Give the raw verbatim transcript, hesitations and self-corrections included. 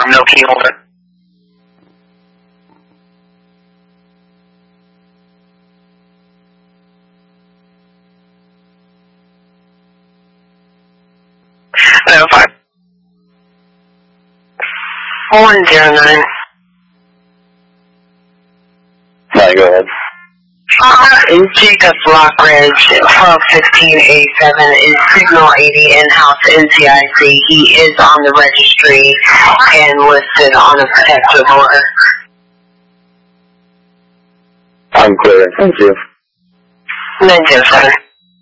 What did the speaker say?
No key holder. No, five. One zero nine. Hi, go ahead. Uh, Jacob Lockridge, twelve fifteen eighty-seven is Signal eighty in-house N C I C. He is on the registry and listed on a protective order. I'm clear. Thank you. nine zero seven.